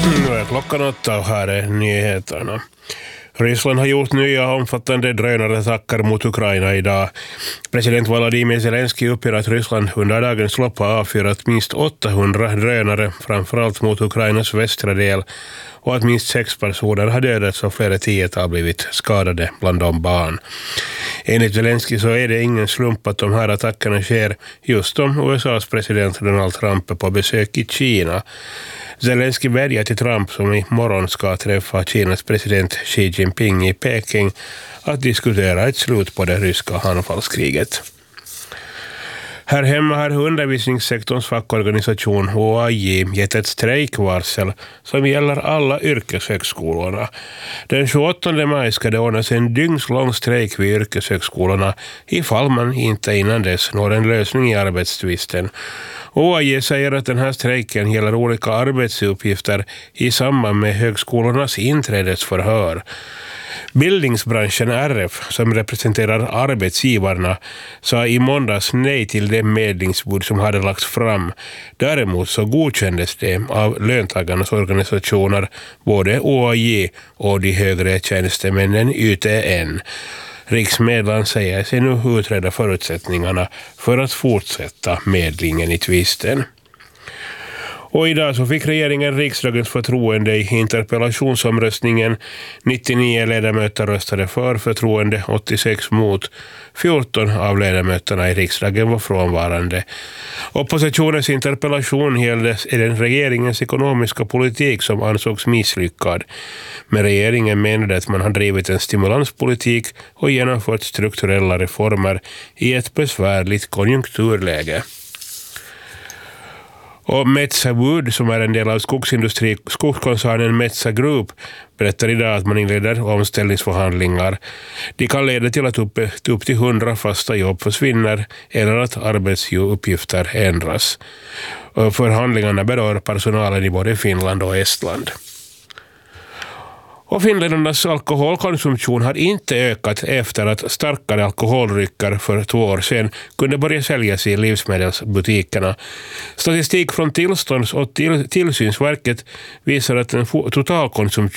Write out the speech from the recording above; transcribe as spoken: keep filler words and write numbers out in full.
Nu är klockan åtta och här är nyheterna. Ryssland har gjort nya omfattande drönarattacker mot Ukraina idag. President Volodymyr Zelensky uppger att Ryssland under dagens lopp har avfyrat minst åttahundra drönare, framförallt mot Ukrainas västra del, och att minst sex personer har dödats och flera tiotal blivit skadade, bland dem barn. Enligt Zelensky så är det ingen slump att de här attackerna sker just om U S A:s president Donald Trump är på besök i Kina. Zelensky vädjar till Trump, som i morgon ska träffa Kinas president Xi Jinping i Peking, att diskutera ett slut på det ryska anfallskriget. Här hemma har undervisningssektorns fackorganisation O A J gett ett strejkvarsel som gäller alla yrkeshögskolorna. Den tjugoåttonde maj ska det ordnas en dygnslång strejk vid yrkeshögskolorna ifall man inte innan dess når en lösning i arbetstvisten. O A J säger att den här strejken gäller olika arbetsuppgifter i samband med högskolornas inträdesförhör. Bildningsbranschen R F, som representerar arbetsgivarna, sa i måndags nej till det medlingsbud som hade lagts fram. Däremot så godkändes det av löntagarnas organisationer, både O A J och de högre tjänstemännen U T N. Riksmedlaren säger sig nu utreda förutsättningarna för att fortsätta medlingen i tvisten. Och idag så fick regeringen riksdagens förtroende i interpellationsomröstningen. nittionio ledamöter röstade för förtroende, åttiosex mot. fjorton av ledamöterna i riksdagen var frånvarande. Oppositionens interpellation gällde den regeringens ekonomiska politik som ansågs misslyckad. Men regeringen menade att man har drivit en stimulanspolitik och genomfört strukturella reformer i ett besvärligt konjunkturläge. Och Metsä Wood, som är en del av skogsindustri, skogskoncernen Metsä Group, berättar idag att man inleder omställningsförhandlingar. De kan leda till att upp, upp till hundra fasta jobb försvinner eller att arbetsuppgifter ändras. Och förhandlingarna berör personalen i både Finland och Estland. Och finländarnas alkoholkonsumtion har inte ökat efter att starkare alkoholdrycker för två år sedan kunde börja säljas i livsmedelsbutikerna. Statistik från Tillstånds- och till- tillsynsverket visar att en totalkonsumtion